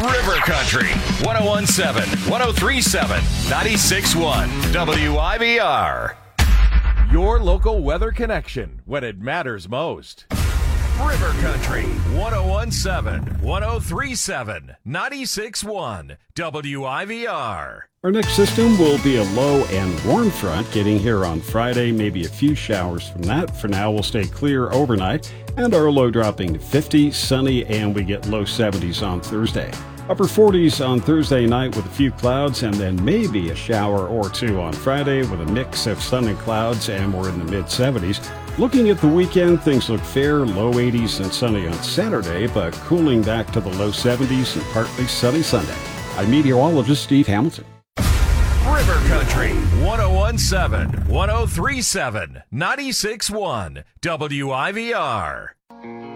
River Country, 1017, 1037, 96.1, WIVR. Your local weather connection when it matters most. River Country, 1017, 1037, 96.1, WIVR. Our next system will be a low and warm front getting here on Friday, maybe a few showers from that. For now, we'll stay clear overnight, and our low dropping to 50, sunny, and we get low 70s on Thursday. Upper 40s on Thursday night with a few clouds, and then maybe a shower or two on Friday with a mix of sun and clouds, and we're in the mid-70s. Looking at the weekend, things look fair, low 80s and sunny on Saturday, but cooling back to the low 70s and partly sunny Sunday. I'm meteorologist Steve Hamilton. River Country, 1017, 1037, 96.1, WIVR.